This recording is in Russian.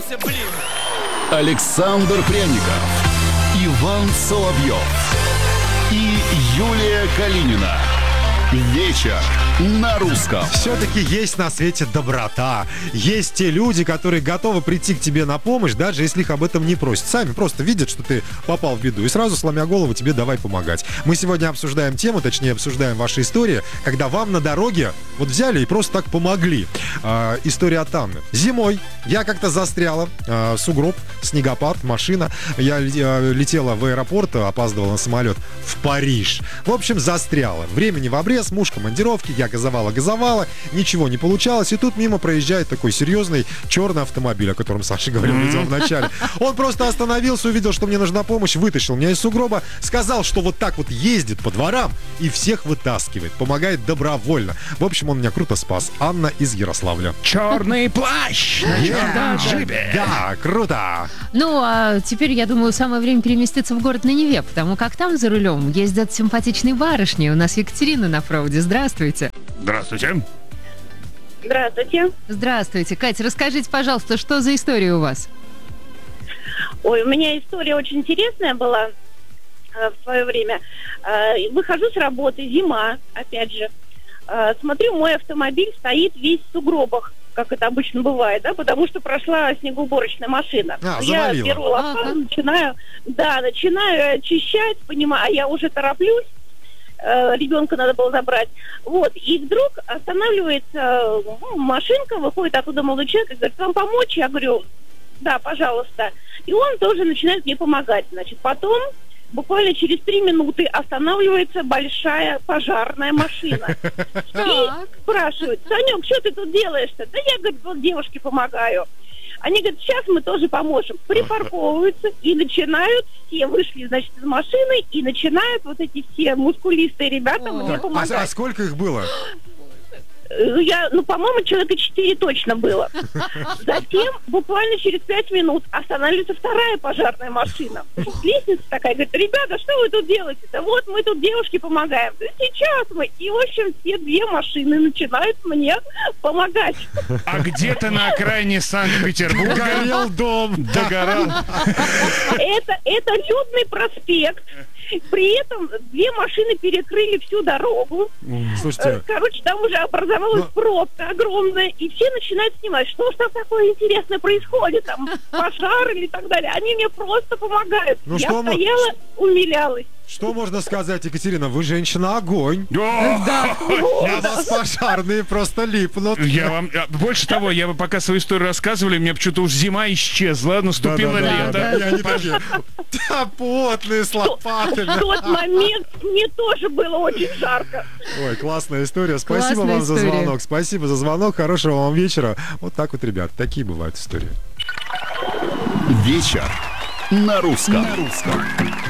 Обиделся, блин. Александр Пряников, Иван Соловьев и Юлия Калинина. Вечер на русском. Все-таки есть на свете доброта. Есть те люди, которые готовы прийти к тебе на помощь, даже если их об этом не просят. Сами просто видят, что ты попал в беду, и сразу, сломя голову, тебе давай помогать. Мы сегодня обсуждаем тему, точнее, обсуждаем ваши истории, когда вам на дороге вот взяли и просто так помогли. История от Анны. Зимой я как-то застряла, сугроб, снегопад, машина. Я летела в аэропорт, опаздывала на самолет в Париж. В общем, застряла. Времени в обрез, муж командировки, я газовала, ничего не получалось, и тут мимо проезжает такой серьезный черный автомобиль, о котором Саша говорил в начале. Он просто остановился, увидел, что мне нужна помощь, вытащил меня из сугроба, сказал, что вот так вот ездит по дворам и всех вытаскивает, помогает добровольно. В общем, он меня круто спас. Анна из Ярославля. Черный плащ на черном джипе. Да, круто. Ну, а теперь, я думаю, самое время переместиться в город на Неве, потому как там за рулем ездят симпатичные барышни. У нас Екатерина на проводе. Здравствуйте. Здравствуйте. Здравствуйте. Здравствуйте. Катя, расскажите, пожалуйста, что за история у вас? Ой, у меня история очень интересная была в свое время. Выхожу с работы, зима, опять же. Смотрю, мой автомобиль стоит весь в сугробах, как это обычно бывает, да, потому что прошла снегоуборочная машина. Я беру лопату, начинаю очищать, понимаю, а я уже тороплюсь. Ребенка надо было забрать. Вот. И вдруг останавливается машинка, выходит оттуда молодой человек и говорит: вам помочь? Я говорю: да, пожалуйста. И он тоже начинает мне помогать. Значит, потом, буквально через 3 минуты, останавливается большая пожарная машина. И спрашивают: Санек, что ты тут делаешь-то? Да я, говорит, вот девушке помогаю. Они говорят: сейчас мы тоже поможем. Припарковываются и начинают, все вышли, значит, из машины, и начинают вот эти все мускулистые ребята мне помогать. А сколько их было? По-моему, человека 4 точно было. Затем, буквально через 5 минут, останавливается вторая пожарная машина. Лестница такая, говорит: ребята, что вы тут делаете? Да вот мы тут девушке помогаем. Да сейчас мы. И, в общем, все 2 машины начинают мне помогать. А где-то на окраине Санкт-Петербурга горел дом. Догорал. Это людный проспект. При этом 2 машины перекрыли всю дорогу. Слушайте. Короче, там уже образовалась пробка огромная, и все начинают снимать, что ж там такое интересное происходит, там пожар или так далее. Они мне просто помогают. Я стояла, умилялась. Что можно сказать, Екатерина? Вы женщина-огонь. Да. На вас пожарные просто липнут. Больше того, пока свою историю рассказывали, мне почему-то уж зима исчезла, наступило лето. Потные, с лопатами. В тот момент мне тоже было очень жарко. Ой, классная история. Спасибо вам за звонок. Спасибо за звонок. Хорошего вам вечера. Вот так вот, ребят, такие бывают истории. Вечер на русском.